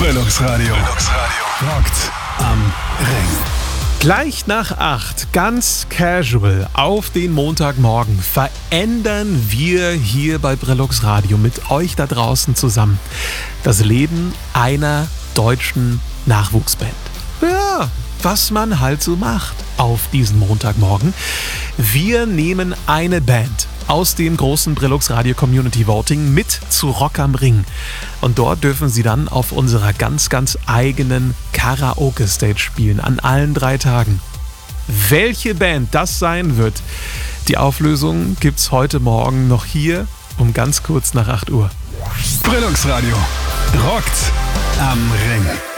Brillux Radio. Rockt am Ring. Gleich nach 8, ganz casual, auf den Montagmorgen verändern wir hier bei Brillux Radio mit euch da draußen zusammen das Leben einer deutschen Nachwuchsband. Ja, was man halt so macht auf diesen Montagmorgen. Wir nehmen eine Band aus dem großen Brillux Radio Community Voting mit zu Rock am Ring. Und dort dürfen sie dann auf unserer ganz eigenen Karaoke-Stage spielen, an allen 3 Tagen. Welche Band das sein wird, die Auflösung gibt's heute Morgen noch hier um ganz kurz nach 8 Uhr. Brillux Radio. Rockt am Ring.